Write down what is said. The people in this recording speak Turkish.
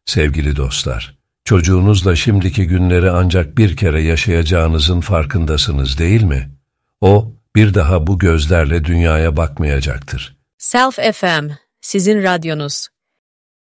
Sevgili dostlar, çocuğunuzla şimdiki günleri ancak bir kere yaşayacağınızın farkındasınız değil mi? O, bir daha bu gözlerle dünyaya bakmayacaktır. Self FM, sizin radyonuz.